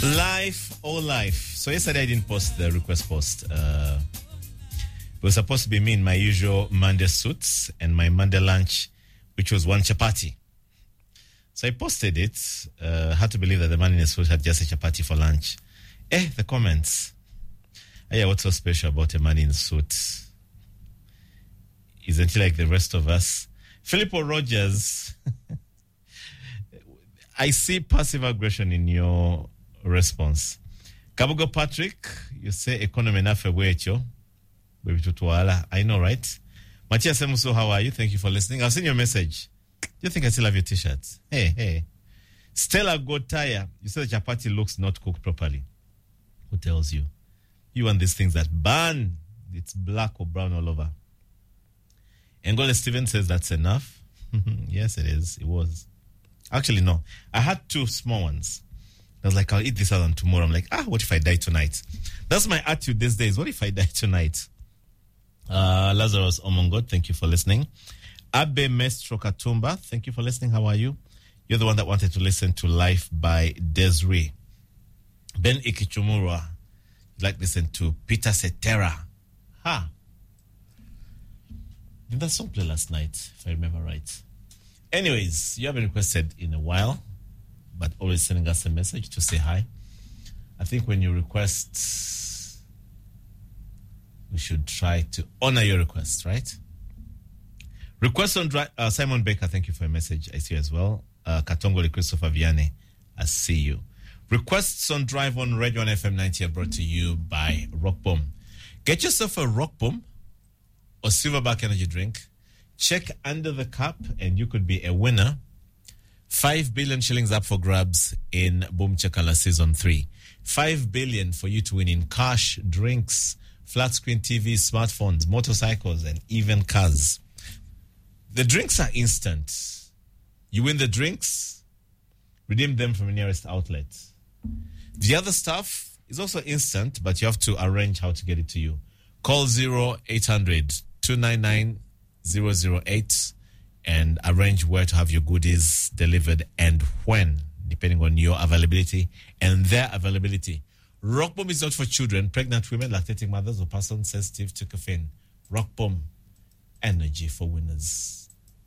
Life or life. So yesterday I didn't post the request post. It was supposed to be me in my usual Monday suits and my Monday lunch, which was one chapati. So I posted it. Had to believe that the man in the suit had just a chapati for lunch. The comments. Yeah, what's so special about a man in a suit? Isn't he like the rest of us? Filippo Rogers. I see passive aggression in your response. Kabugo Patrick, you say economy na febwecho. I know, right? Matthias Emuso, how are you? Thank you for listening. I've seen your message. Do you think I still have your t-shirts? Hey. Stella Gotaya, you said the chapati looks not cooked properly. Who tells you? You want these things that burn. It's black or brown all over. Ngole Steven says that's enough. Yes, it is. It was. Actually, no. I had two small ones. I was like, I'll eat this other one tomorrow. I'm like, what if I die tonight? That's my attitude these days. What if I die tonight? Lazarus Omongo, thank you for listening. Abe Mestro Katumba, thank you for listening. How are you? You're the one that wanted to listen to Life by Desiree. Ben Ikichumura, you'd like to listen to Peter Cetera. Did that song play last night, if I remember right? Anyways, you haven't requested in a while, but always sending us a message to say hi. I think when you request, we should try to honor your request, right? Request on Drive. Simon Baker, thank you for your message. I see you as well. Katongole Christopher Vianney, I see you. Requests on Drive on Radio 1 FM 90 are brought to you by Rock Bomb. Get yourself a Rock Bomb or Silverback energy drink. Check under the cup and you could be a winner. 5 billion shillings up for grabs in Boom Chakala Season 3. 5 billion for you to win in cash, drinks, flat screen TVs, smartphones, motorcycles, and even cars. The drinks are instant. You win the drinks, redeem them from the nearest outlet. The other stuff is also instant, but you have to arrange how to get it to you. Call 0800 299 008 and arrange where to have your goodies delivered and when, depending on your availability and their availability. Rock Bomb is not for children, pregnant women, lactating mothers, or persons sensitive to caffeine. Rock Bomb, energy for winners.